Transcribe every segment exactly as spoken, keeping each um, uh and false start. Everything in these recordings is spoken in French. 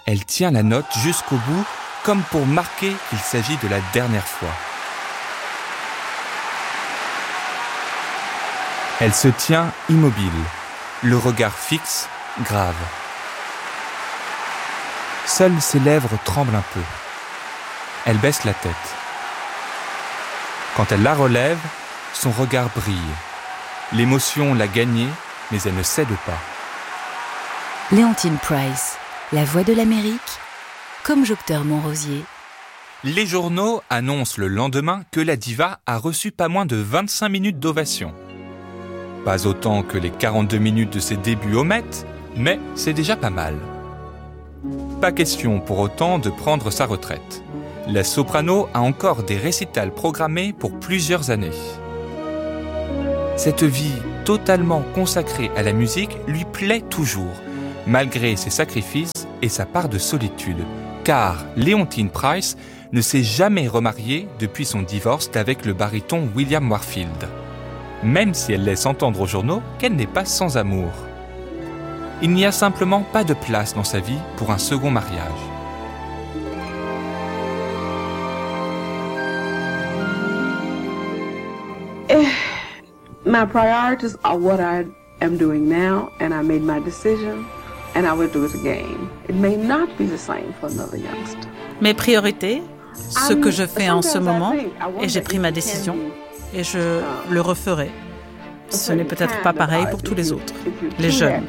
Elle tient la note jusqu'au bout, comme pour marquer qu'il s'agit de la dernière fois. Elle se tient immobile, le regard fixe, grave. Seules ses lèvres tremblent un peu. Elle baisse la tête. Quand elle la relève, son regard brille. L'émotion l'a gagnée, mais elle ne cède pas. Leontyne Price, la voix de l'Amérique, comme Jocteur Montrosier. Les journaux annoncent le lendemain que la diva a reçu pas moins de vingt-cinq minutes d'ovation. Pas autant que les quarante-deux minutes de ses débuts au Met, mais c'est déjà pas mal. Pas question pour autant de prendre sa retraite. La soprano a encore des récitals programmés pour plusieurs années. Cette vie totalement consacrée à la musique lui plaît toujours, malgré ses sacrifices et sa part de solitude, car Leontyne Price ne s'est jamais remariée depuis son divorce avec le baryton William Warfield, même si elle laisse entendre aux journaux qu'elle n'est pas sans amour. Il n'y a simplement pas de place dans sa vie pour un second mariage. My priorities are what I am doing now, and I made my decision, and I will do it again. It may not be the same for another youngster. Mes priorités, ce que je fais en ce moment, et j'ai pris ma décision, et je le referai. Ce n'est peut-être pas pareil pour tous les autres, les jeunes.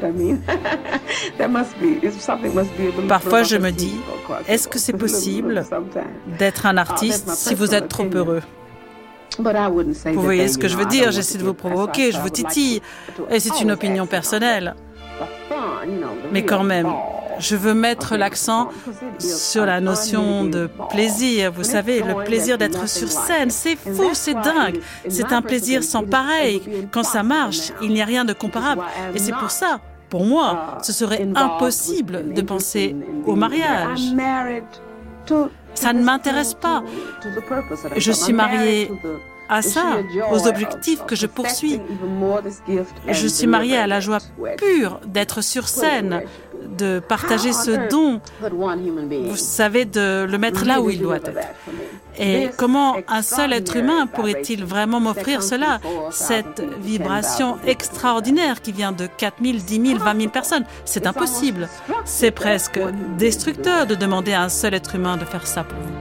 Parfois, je me dis, est-ce que c'est possible d'être un artiste si vous êtes trop heureux ? Vous voyez ce que je veux dire, j'essaie de vous provoquer, je vous titille, et c'est une opinion personnelle. Mais quand même, je veux mettre l'accent sur la notion de plaisir. Vous savez, le plaisir d'être sur scène, c'est fou, c'est dingue. C'est un plaisir sans pareil. Quand ça marche, il n'y a rien de comparable. Et c'est pour ça, pour moi, ce serait impossible de penser au mariage. Ça ne m'intéresse pas. Je suis mariée à ça, aux objectifs que je poursuis. Je suis mariée à la joie pure d'être sur scène, de partager ce don, vous savez, de le mettre là où il doit être. Et comment un seul être humain pourrait-il vraiment m'offrir cela, cette vibration extraordinaire qui vient de quatre mille, dix mille, vingt mille personnes? C'est impossible. C'est presque destructeur de demander à un seul être humain de faire ça pour vous.